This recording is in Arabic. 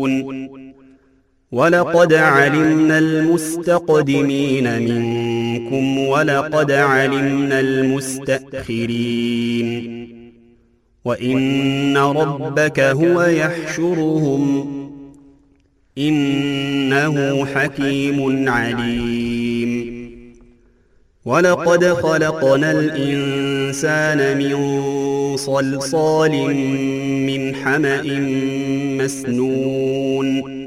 ولقد علمنا المستقدمين منكم ولقد علمنا المستأخرين وإن ربك هو يحشرهم إنه حكيم عليم ولقد خلقنا الإنسان من صلصال من حمأ مسنون